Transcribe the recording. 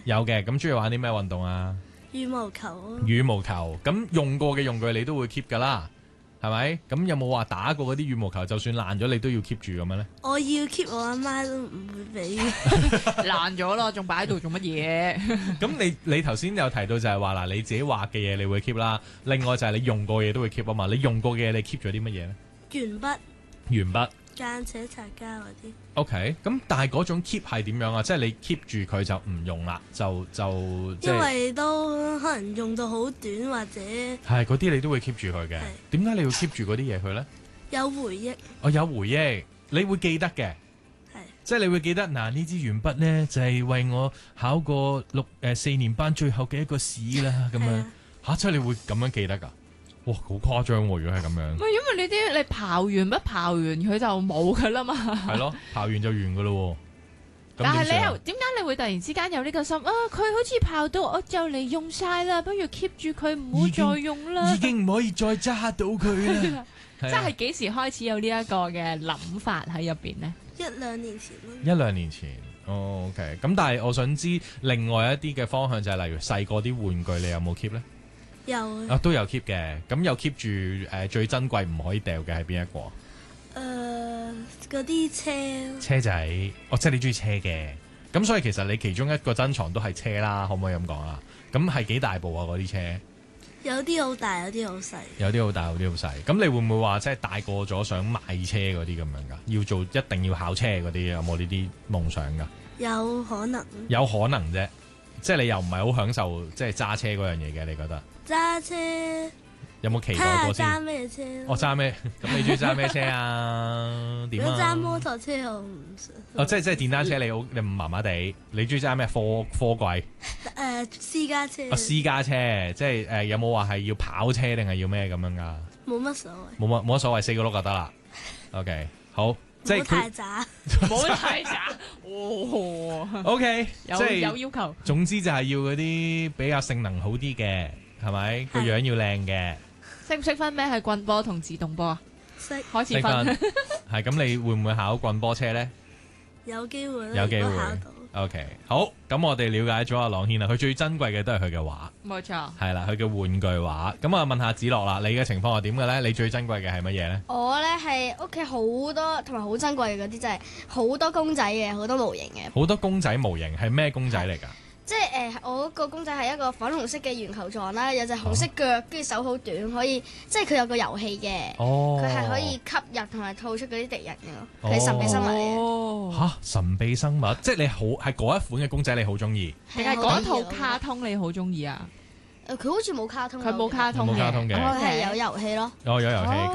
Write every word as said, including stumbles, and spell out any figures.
有嘅。咁中意玩啲咩運動啊？ 羽毛球啊。 羽毛球。咁用過嘅用具你都會 keep 噶啦，係咪？咁有冇話打過嗰啲羽毛球，就算爛咗你都要 keep 住咁樣咧？ 我要 keep，我阿媽都唔會俾。 爛咗咯，仲擺喺度做乜嘢？ 咁你你頭先有提到就係話嗱，你自己畫嘅嘢你會 keep 啦，另外就係你用過嘅嘢都會 keep 啊嘛。你用過嘅嘢你 keep 咗啲乜嘢咧？ 鉛筆、 鉛筆、 間尺、擦膠嗰啲。 OK，咁但係嗰種 keep 係點樣啊？即係你 keep 住佢就唔用啦，就就即係因為都可能用到好短或者係嗰啲你都會 keep 住佢嘅。 係點解你要 keep 住嗰啲嘢佢咧？ 有回憶。 我有回憶，你會記得嘅。 係即係你會記得嗱，呢支鉛筆咧就係為我考過六誒四年班最後嘅一個試啦，咁樣係啊吓，即係你會咁樣記得噶？哇，好誇張喎！如果係咁樣， 唔係因為你啲你刨完筆刨完佢就冇噶啦嘛。 係咯，刨完就完噶咯。咁但係你點算啊又點解你會突然之間有呢個心啊？佢好似刨到我就嚟用晒啦，不如 keep 住佢唔好再用啦。 已經唔可以再揸到佢啦。 即係幾時開始有呢一個嘅諗法喺入邊呢？ 一兩年前咯。 一兩年前，哦 OK。咁但係我想知另外一啲嘅方向就係例如細個啲玩具，你有冇 keep 咧？ 有啊。 啊，都有 keep 嘅。咁有 keep 住誒最珍貴唔可以掉嘅係邊一個？ 誒嗰啲車。 車仔，哦，即係你中意車嘅。咁所以其實你其中一個珍藏都係車啦，可唔可以咁講啊？咁係幾大部啊？嗰啲車？ 有啲好大，有啲好細。 有啲好大，有啲好細。咁你會唔會話即係大個咗想買車嗰啲咁樣噶？要做一定要考車嗰啲，有冇呢啲夢想噶？ 有可能。 有可能啫，即係你又唔係好享受即係揸車嗰樣嘢嘅，你覺得？ 揸車。 有冇期睇下待過先？ 揸咩車。 我揸咩？咁你中意揸咩車啊？點啊？ 如果揸摩托車我唔想。 哦，即係即係電單車你好，你麻麻地。你中意揸咩？貨貨櫃？ 誒私家車。 啊，私家車，即係誒、呃、有冇話係要跑車定係要咩咁樣噶？ 冇乜所謂。 冇乜冇乜所謂，四個轆就得啦。OK，好，即係唔好太佢渣。 唔好太渣。哦 OK， 有即係有要求。 總之就係要嗰啲比較性能好啲嘅，係咪？個樣要靚嘅。 識唔識分咩係棍波同自動波啊？ 識。 開始分。 係咁，你會唔會考棍波車咧？ 有機會啦。 有機會如果考到。 OK，好，咁我哋了解咗阿朗軒啦，佢最珍貴嘅都係佢嘅畫， 冇錯。 係啦，佢嘅玩具畫。咁啊，問下子樂啦，你嘅情況係點嘅咧？你最珍貴嘅係乜嘢咧？ 我咧係屋企好多同埋好珍貴嘅嗰啲，就係好多公仔嘅，好多模型嘅。 好多公仔模型係咩公仔嚟㗎？ 即係誒、呃，我嗰個公仔係一個粉紅色嘅圓球狀啦，有隻紅色腳，跟住手好短，可以即係佢有個遊戲嘅， 哦， 佢係可以吸入同埋吐出嗰啲敵人嘅，佢係神秘生物嚟嘅。 哦， 嚇，神秘生物，即係你好係嗰一款嘅公仔，你好中意。 定係嗰套卡通你好中意啊？ 誒，佢好似冇卡通， 佢冇卡通嘅， 冇卡通嘅佢係有遊戲咯。 哦，有遊戲。